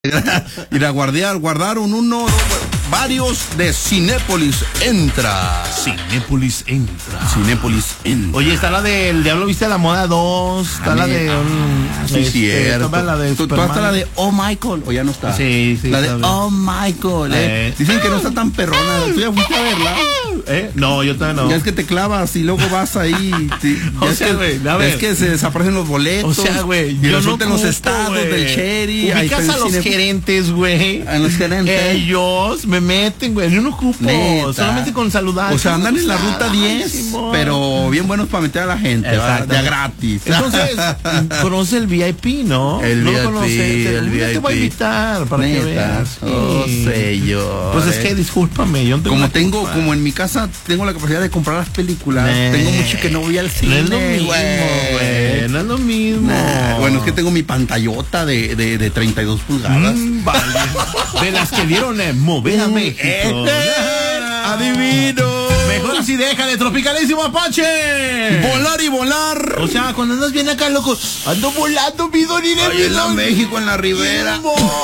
Ir a guardaron varios de Cinépolis Entra. Cinépolis Entra. Oye, está la del Diablo Viste a la Moda 2. Está la de. Sí, cierto. La de Tú hasta la de Oh Michael. O ya no está. Sí. La de Oh Michael. Dicen que no está tan perrona. ¿Tú ya fuiste a verla? No, yo todavía no. Ya es que te clavas y luego vas ahí. Es que se desaparecen los boletos. O sea, güey. Y resulta en los estados del Cherry. Ubicas a los gerentes, güey. A los gerentes. Ellos me meten, güey. Yo no ocupo. Neta. Solamente con saludar. O sea, andan en la ruta 10, pero bien buenos para meter a la gente. Ya gratis. Entonces, conoce el VIP, ¿no? El no VIP, lo conoces. el VIP. Te voy a invitar para que veas. Oh, señor. Pues es que discúlpame, yo no tengo como en mi casa tengo la capacidad de comprar las películas, tengo mucho que no voy al cine. No es lo mismo, güey. No es lo mismo. Bueno, es que tengo mi pantallota de 32 pulgadas. Vale. De las que dieron mover a México. Adivino. Mejor si deja de Tropicalísimo Apache. Volar y volar. O sea, cuando andas bien acá, loco, ando volando, mi don y Ay, en la México, en la Ribera.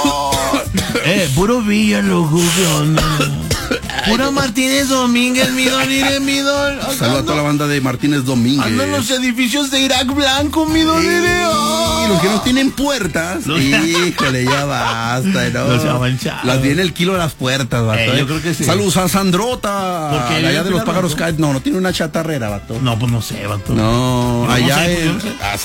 Puro Villa, loco, ¿qué onda? Pura Martínez Domínguez, mi don, Saludos a toda la banda de Martínez Domínguez. Ando en los edificios de Irak Blanco, mi don. Y los que no tienen puertas. Híjole, ya basta, ¿no? No se va a manchar. Las viene el kilo de las puertas, vato. Yo creo que sí. Saludos a Sandrota. Porque allá de los pájaros caen. No tiene una chatarrera, vato. No, pues no sé, vato. No, allá